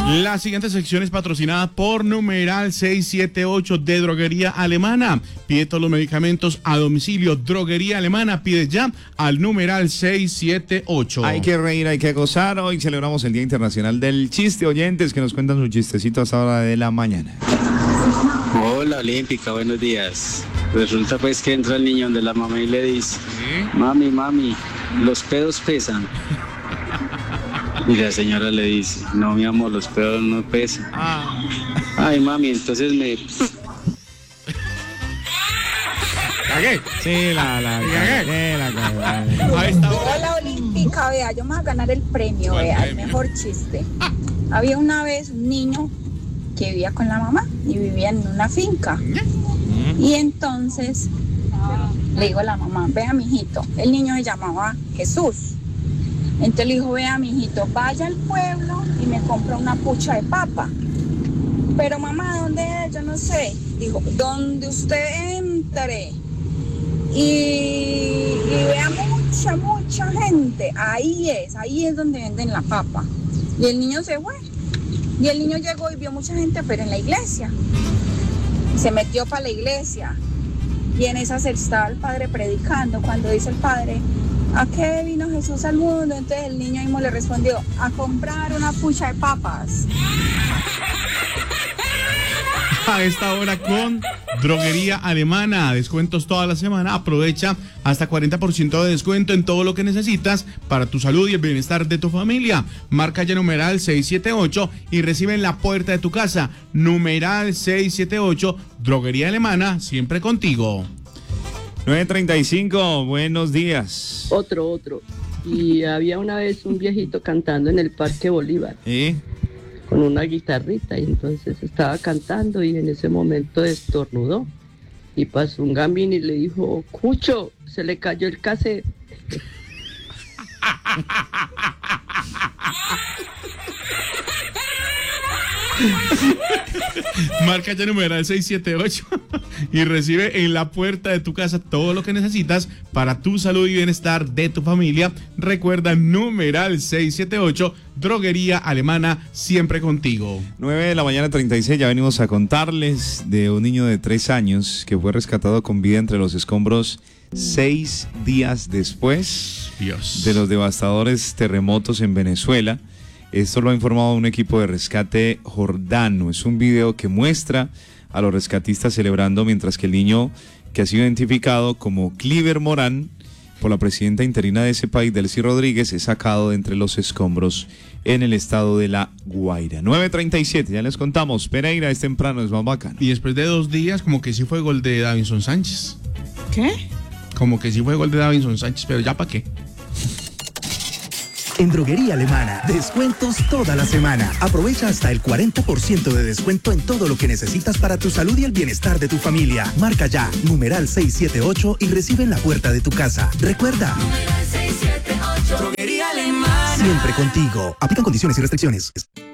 La siguiente sección es patrocinada por Numeral 678 de Droguería Alemana. Pide todos los medicamentos a domicilio. Droguería Alemana, pide ya al numeral 678. Hay que reír, hay que gozar. Hoy celebramos el Día Internacional del Chiste. Oyentes que nos cuentan su chistecito a esta hora de la mañana. Hola Olímpica, buenos días. Resulta pues que entra el niño donde la mamá y le dice: mami, los pedos pesan. Y la señora le dice: no, mi amor, los pedos no pesan. Ay, mami, entonces me... ¿Cagué? Sí, la Hola Olímpica, vea, yo me voy a ganar el premio, vea, el mejor chiste. Había una vez un niño que vivía con la mamá y vivía en una finca. Y entonces le digo a la mamá: vea, mijito, el niño se llamaba Jesús. Entonces le dijo: vea, mijito, vaya al pueblo y me compra una pucha de papa. Pero mamá, ¿dónde es? Yo no sé. Dijo: donde usted entre y vea mucha gente, ahí es donde venden la papa. Y el niño se fue. Y el niño llegó y vio mucha gente, pero en la iglesia. Se metió para la iglesia. Y en esa estaba el padre predicando. Cuando dice el padre: ¿a qué vino Jesús al mundo? Entonces el niño mismo le respondió: a comprar una pucha de papas. A esta hora con Droguería Alemana, descuentos toda la semana. Aprovecha hasta 40% de descuento en todo lo que necesitas para tu salud y el bienestar de tu familia. Marca ya numeral 678 y recibe en la puerta de tu casa. Numeral 678, Droguería Alemana, siempre contigo. 9:35, buenos días. Otro. Y había una vez un viejito cantando en el Parque Bolívar. ¿Sí? Con una guitarrita, y entonces estaba cantando y en ese momento estornudó. Y pasó un gambín y le dijo: Cucho, se le cayó el cassette. Marca ya numeral 678 y recibe en la puerta de tu casa todo lo que necesitas para tu salud y bienestar de tu familia. Recuerda, numeral 678, Droguería Alemana, siempre contigo. 9:36, ya venimos a contarles de un niño de 3 años que fue rescatado con vida entre los escombros 6 días después de los devastadores terremotos en Venezuela. Esto lo ha informado un equipo de rescate jordano. Es un video que muestra a los rescatistas celebrando mientras que el niño, que ha sido identificado como Cliver Morán por la presidenta interina de ese país, Delcy Rodríguez, es sacado de entre los escombros en el estado de La Guaira. 9:37, ya les contamos. Pereira es temprano, es más bacano. Y después de 2 días, como que sí fue gol de Davinson Sánchez. ¿Qué? Como que sí fue gol de Davinson Sánchez, pero ya para qué. En Droguería Alemana, descuentos toda la semana. Aprovecha hasta el 40% de descuento en todo lo que necesitas para tu salud y el bienestar de tu familia. Marca ya, numeral 678 y recibe en la puerta de tu casa. Recuerda, Numeral 678, Droguería Alemana. siempre contigo. Aplican condiciones y restricciones.